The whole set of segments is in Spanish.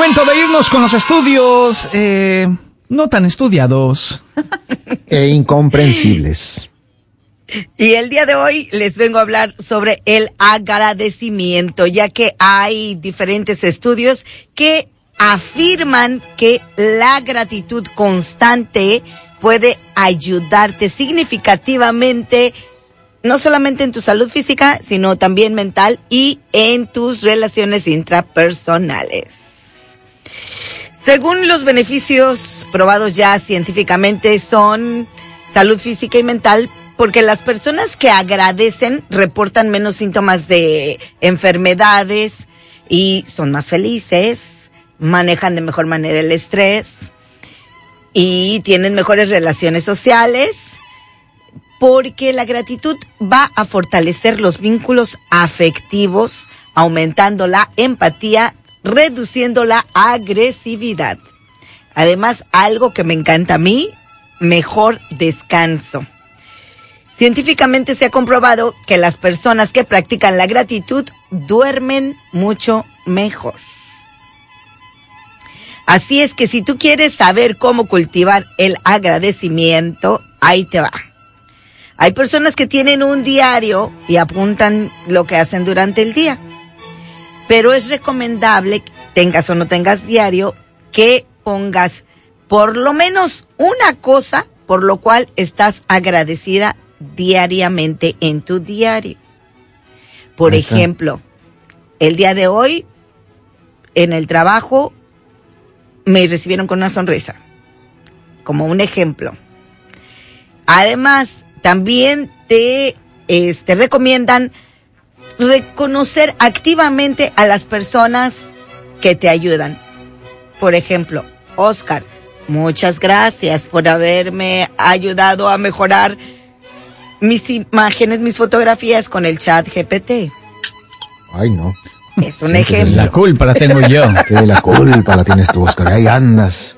Momento de irnos con los estudios no tan estudiados. E incomprensibles. Y el día de hoy les vengo a hablar sobre el agradecimiento, ya que hay diferentes estudios que afirman que la gratitud constante puede ayudarte significativamente, no solamente en tu salud física, sino también mental y en tus relaciones intrapersonales. Según los beneficios probados ya científicamente, son salud física y mental, porque las personas que agradecen reportan menos síntomas de enfermedades y son más felices, manejan de mejor manera el estrés y tienen mejores relaciones sociales, porque la gratitud va a fortalecer los vínculos afectivos, aumentando la empatía, reduciendo la agresividad. Además, algo que me encanta a mí, mejor descanso. Científicamente se ha comprobado que las personas que practican la gratitud duermen mucho mejor. Así es que si tú quieres saber cómo cultivar el agradecimiento, ahí te va. Hay personas que tienen un diario y apuntan lo que hacen durante el día. Pero es recomendable, tengas o no tengas diario, que pongas por lo menos una cosa por lo cual estás agradecida diariamente en tu diario. Por ejemplo, el día de hoy, en el trabajo, me recibieron con una sonrisa, como un ejemplo. Además, también te recomiendan reconocer activamente a las personas que te ayudan. Por ejemplo, Oscar, muchas gracias por haberme ayudado a mejorar mis imágenes, mis fotografías con el ChatGPT. Ay, no. Es un ejemplo. La culpa la tengo yo. Que la culpa la tienes tú, Oscar. Ahí andas.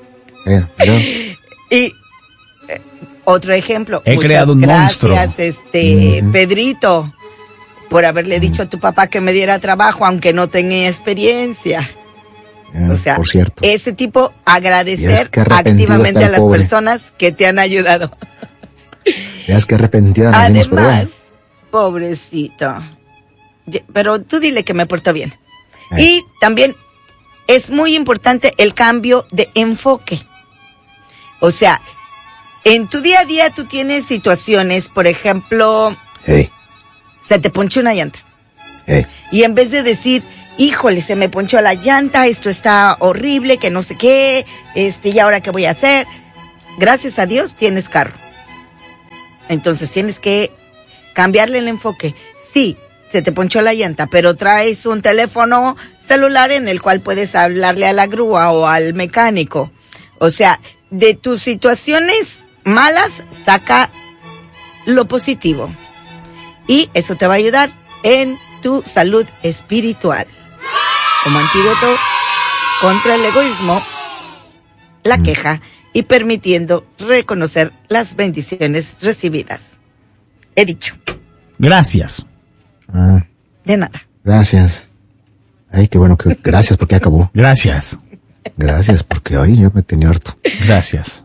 Y otro ejemplo. He creado un monstruo. Gracias, Pedrito, por haberle dicho a tu papá que me diera trabajo, aunque no tenía experiencia. O sea, por cierto, ese tipo, agradecer activamente a las personas que te han ayudado. Veas que arrepentida nos dimos, pero además, pobrecito. Pero tú dile que me porto bien. Y también es muy importante el cambio de enfoque. O sea, en tu día a día tú tienes situaciones, por ejemplo, se te ponchó una llanta. Y en vez de decir, híjole, se me ponchó la llanta, esto está horrible, que no sé qué, ¿y ahora qué voy a hacer? Gracias a Dios tienes carro. Entonces tienes que cambiarle el enfoque. Sí, se te ponchó la llanta, pero traes un teléfono celular en el cual puedes hablarle a la grúa o al mecánico. O sea, de tus situaciones malas, saca lo positivo. Y eso te va a ayudar en tu salud espiritual. Como antídoto contra el egoísmo, la queja y permitiendo reconocer las bendiciones recibidas. He dicho. Gracias. De nada. Gracias. Ay, qué bueno que gracias porque acabó. Gracias. Gracias porque hoy yo me tenía harto. Gracias.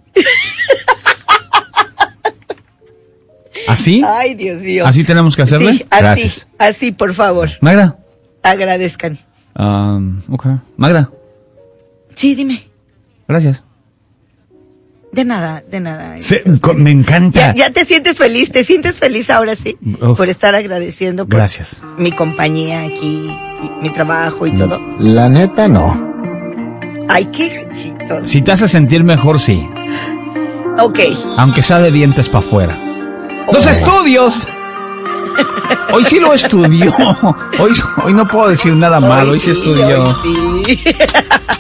¿Así? Ay, Dios mío. ¿Así tenemos que hacerle? Sí, así, gracias. así, por favor. Magda. Agradezcan. Ok. Magda. Sí, dime. Gracias. De nada. Me encanta. Ya te sientes feliz ahora sí, por estar agradeciendo por gracias. Mi compañía aquí, mi trabajo y todo. La neta, no. Ay, qué chitos. Si te hace sentir mejor, sí. Ok. Aunque sea de dientes para afuera. ¡Los estudios! Hoy sí lo estudió. Hoy no puedo decir nada malo. Hoy sí estudió. Hoy sí.